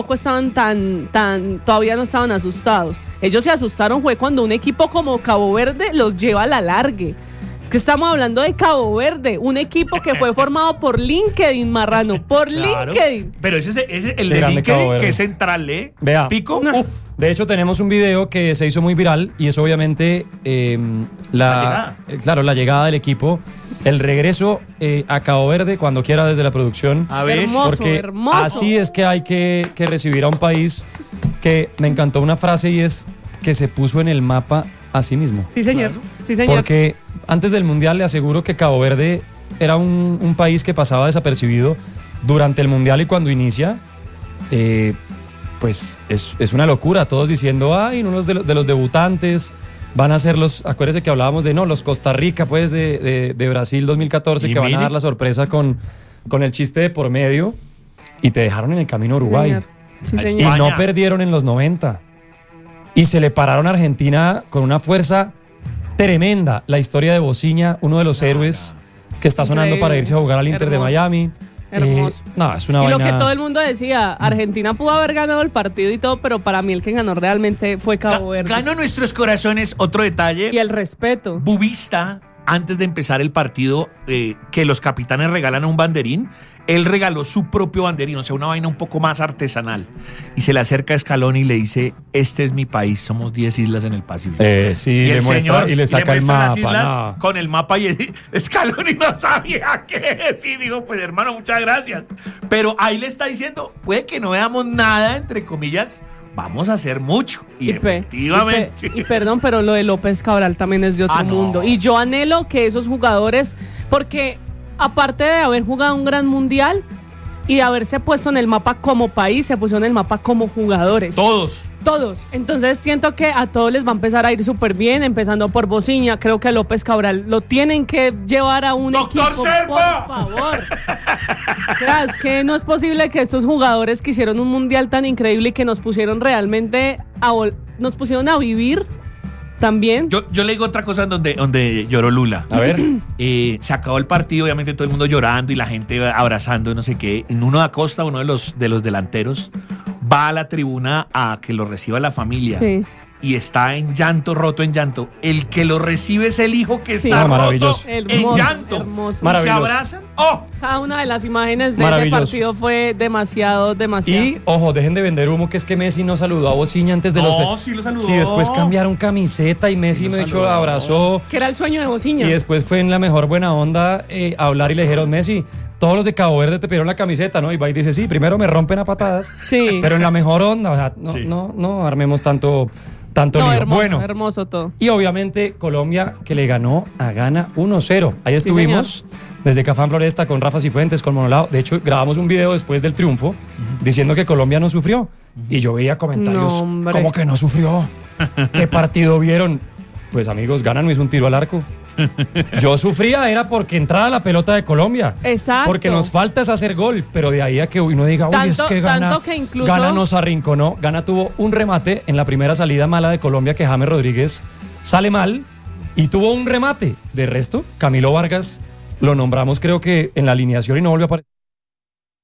estaban todavía no estaban asustados. Ellos se asustaron fue cuando un equipo como Cabo Verde los lleva a la largue. Es que estamos hablando de Cabo Verde, un equipo que fue formado por LinkedIn, Marrano, por LinkedIn. Pero ese el de LinkedIn, que es central, ¿eh? Vea, Pico, de hecho tenemos un video que se hizo muy viral y es obviamente la llegada del equipo, el regreso a Cabo Verde cuando quiera desde la producción. A ver, hermoso. Así es que hay que recibir a un país que me encantó una frase y es que se puso en el mapa a sí mismo. Sí, señor. Claro. Sí, señor. Porque antes del Mundial le aseguro que Cabo Verde era un país que pasaba desapercibido durante el Mundial y cuando inicia, pues es una locura. Todos diciendo, ay, uno de los debutantes van a ser acuérdense que hablábamos de los Costa Rica, pues de Brasil 2014, que van a dar la sorpresa con el chiste de por medio y te dejaron en el camino a Uruguay. Sí, Y señor. no perdieron en los 90. Y se le pararon a Argentina con una fuerza tremenda. La historia de Bociña, uno de los héroes que está sonando para irse a jugar al Inter de Miami. Hermoso. Es una y vaina. lo que todo el mundo decía, Argentina pudo haber ganado el partido y todo, pero para mí el que ganó realmente fue Cabo Verde. Ganó nuestros corazones. Otro detalle. Y el respeto. Bubista, antes de empezar el partido, que los capitanes regalan un banderín, él regaló su propio banderín, o sea, una vaina un poco más artesanal. Y se le acerca a Scaloni y le dice, este es mi país, somos 10 islas en el Pacífico. Sí, y le muestra y le saca el muestra las mapa. islas con el mapa y Scaloni no sabía qué decir. Dijo, pues hermano, muchas gracias. Pero ahí le está diciendo, puede que no veamos nada, entre comillas, vamos a hacer mucho. Y efectivamente. Y perdón, pero lo de López Cabral también es de otro mundo. Y yo anhelo que esos jugadores, porque aparte de haber jugado un gran mundial y de haberse puesto en el mapa como país, se pusieron en el mapa como jugadores. Todos. Entonces siento que a todos les va a empezar a ir súper bien, empezando por Bociña. Creo que a López Cabral lo tienen que llevar a un ¡Doctor equipo, Serpa! por favor. O sea, es que no es posible que estos jugadores que hicieron un mundial tan increíble y que nos pusieron realmente nos pusieron a vivir también. Yo le digo otra cosa donde lloró Lula. A ver. Se acabó el partido, obviamente todo el mundo llorando y la gente abrazando, no sé qué. Nuno Acosta, uno de los delanteros, va a la tribuna a que lo reciba la familia. Sí. Y está en llanto, roto en llanto. El que lo recibe es el hijo que está roto maravilloso. en Hermoso, llanto. hermoso. Y se Maravilloso. abrazan. ¡Oh! Cada una de las imágenes de ese partido fue demasiado. Y, ojo, dejen de vender humo, que es que Messi no saludó a Bociña antes de No, sí lo saludó. Sí, después cambiaron camiseta y Messi abrazó. Que era el sueño de Bociña. Y después fue en la mejor buena onda a hablar y le dijeron, Messi, todos los de Cabo Verde te pidieron la camiseta, ¿no? Y va y dice, sí, primero me rompen a patadas. Sí. Pero en la mejor onda, o sea, no armemos tanto lío. Hermoso, bueno, hermoso todo. y obviamente Colombia que le ganó a Ghana 1-0. Ahí estuvimos desde Cafán Floresta con Rafa Cifuentes, con Monolao. De hecho, grabamos un video después del triunfo diciendo que Colombia no sufrió. Y yo veía comentarios como que no sufrió. ¿Qué partido vieron? Pues amigos, Ghana no hizo un tiro al arco. Yo sufría era porque entrara la pelota de Colombia. Exacto. Porque nos falta es hacer gol, pero de ahí a que uno diga, uy, es que Ghana nos arrinconó. Ghana tuvo un remate en la primera salida mala de Colombia que James Rodríguez sale mal y tuvo un remate. De resto, Camilo Vargas lo nombramos creo que en la alineación y no volvió a aparecer.